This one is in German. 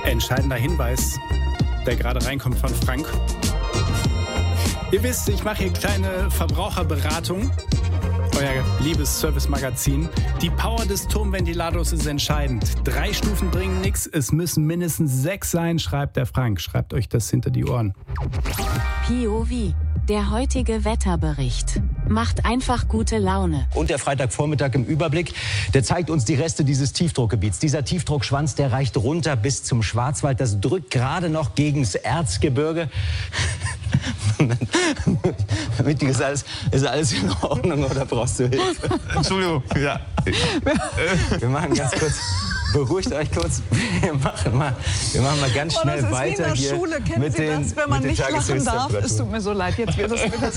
Entscheidender Hinweis, der gerade reinkommt von Frank. Ihr wisst, ich mache hier kleine Verbraucherberatung. Euer liebes Service-Magazin. Die Power des Turmventilators ist entscheidend. 3 Stufen bringen nichts, es müssen mindestens 6 sein, schreibt der Frank. Schreibt euch das hinter die Ohren. POV, der heutige Wetterbericht. Macht einfach gute Laune. Und der Freitagvormittag im Überblick, der zeigt uns die Reste dieses Tiefdruckgebiets. Dieser Tiefdruckschwanz, der reicht runter bis zum Schwarzwald. Das drückt gerade noch gegens Erzgebirge. Ist alles in Ordnung oder brauchst du Hilfe? Entschuldigung, ja. Wir machen ganz kurz, beruhigt euch kurz. Wir machen mal ganz schnell weiter hier. Das ist wie in der Schule, kennen Sie das, wenn man nicht lachen darf? Es tut mir so leid, jetzt wird es